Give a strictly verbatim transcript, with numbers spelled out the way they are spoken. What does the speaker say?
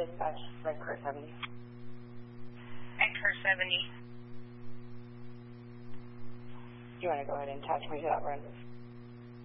dispatch, Red Car seventy. Red Car seventy. You want to go ahead and attach me to that run?